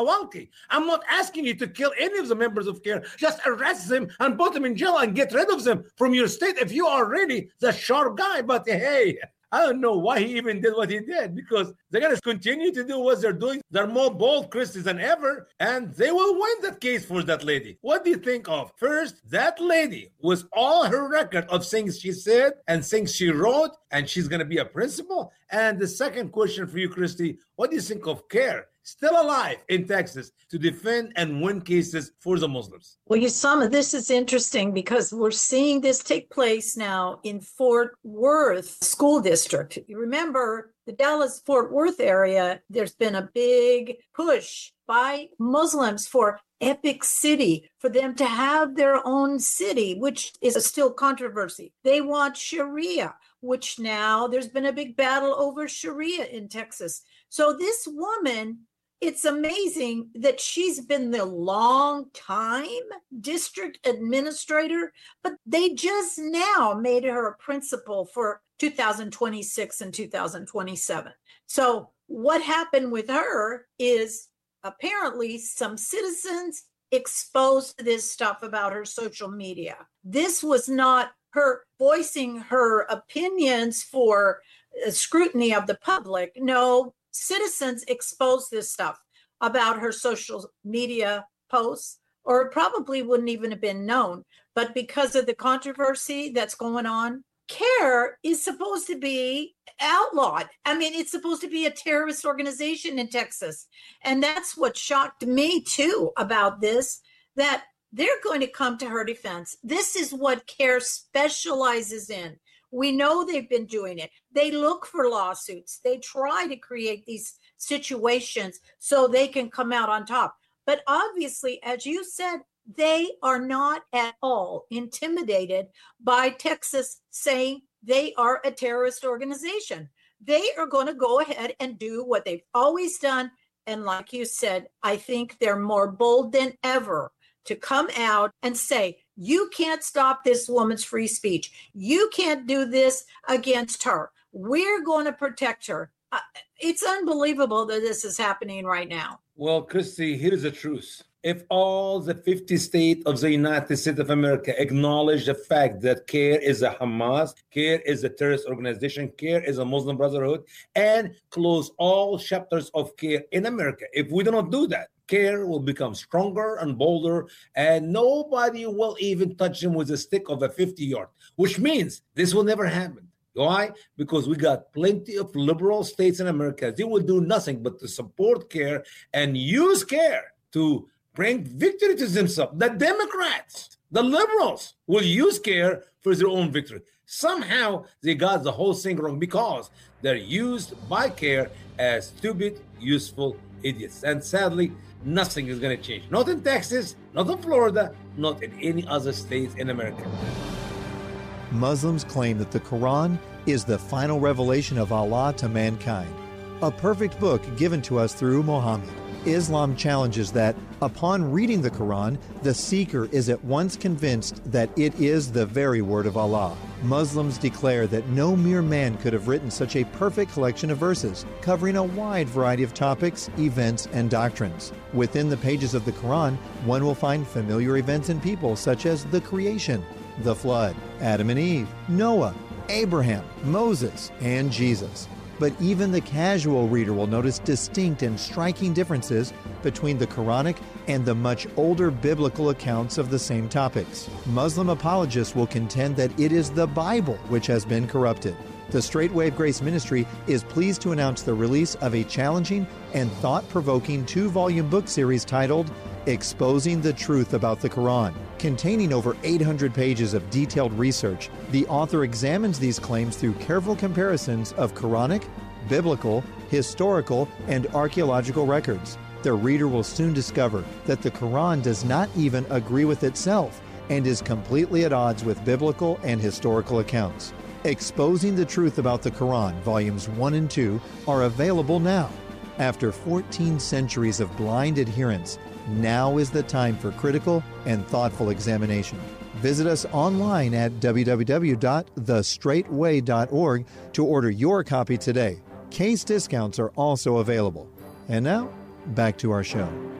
Awalki. I'm not asking you to kill any of the members of CARE. Just arrest them and put them in jail and get rid of them from your state if you are really the sharp guy. But hey, I don't know why he even did what he did, because they're going to continue to do what they're doing. They're more bold Christians than ever, and they will win that case for that lady. What do you think of? First, that lady was all her record of things she said and things she wrote, and she's going to be a principal. And the second question for you, Christy, what do you think of CARE? Still alive in Texas to defend and win cases for the Muslims. Well, this is interesting because we're seeing this take place now in Fort Worth School District. You remember the Dallas-Fort Worth area, there's been a big push by Muslims for Epic City, for them to have their own city, which is still controversy. They want Sharia, which now there's been a big battle over Sharia in Texas. So this woman, it's amazing that she's been the long time district administrator, but they just now made her a principal for 2026 and 2027. So what happened with her is apparently some citizens exposed this stuff about her social media. This was not her voicing her opinions for scrutiny of the public. No, citizens exposed this stuff about her social media posts, or it probably wouldn't even have been known. But because of the controversy that's going on, CARE is supposed to be outlawed. I mean, it's supposed to be a terrorist organization in Texas. And that's what shocked me too about this, that they're going to come to her defense. This is what CARE specializes in. We know they've been doing it. They look for lawsuits. They try to create these situations so they can come out on top. But obviously, as you said, they are not at all intimidated by Texas saying they are a terrorist organization. They are going to go ahead and do what they've always done. And like you said, I think they're more bold than ever to come out and say, you can't stop this woman's free speech. You can't do this against her. We're going to protect her. It's unbelievable that this is happening right now. Well, Christy, here's the truth. If all the 50 states of the United States of America acknowledge the fact that CARE is a Hamas, CARE is a terrorist organization, CARE is a Muslim Brotherhood, and close all chapters of CARE in America, if we do not do that, CARE will become stronger and bolder, and nobody will even touch him with a stick of a 50-yard, which means this will never happen. Why? Because we got plenty of liberal states in America. They will do nothing but to support CARE and use CARE to bring victory to themselves. The Democrats, the liberals, will use CARE for their own victory. Somehow they got the whole thing wrong because they're used by CARE as stupid, useful idiots. And sadly, nothing is going to change. Not in Texas, not in Florida, not in any other state in America. Muslims claim that the Quran is the final revelation of Allah to mankind, a perfect book given to us through Muhammad. Islam challenges that, upon reading the Quran, the seeker is at once convinced that it is the very word of Allah. Muslims declare that no mere man could have written such a perfect collection of verses, covering a wide variety of topics, events, and doctrines. Within the pages of the Quran, one will find familiar events and people such as the creation, the flood, Adam and Eve, Noah, Abraham, Moses, and Jesus. But even the casual reader will notice distinct and striking differences between the Quranic and the much older biblical accounts of the same topics. Muslim apologists will contend that it is the Bible which has been corrupted. The Straight Wave Grace Ministry is pleased to announce the release of a challenging and thought-provoking 2-volume book series titled Exposing the Truth About the Quran. Containing over 800 pages of detailed research, the author examines these claims through careful comparisons of Quranic, biblical, historical, and archaeological records. The reader will soon discover that the Quran does not even agree with itself and is completely at odds with biblical and historical accounts. Exposing the Truth About the Quran, Volumes 1 and 2, are available now. After 14 centuries of blind adherence, now is the time for critical and thoughtful examination. Visit us online at www.thestraightway.org to order your copy today. Case discounts are also available. And now, back to our show.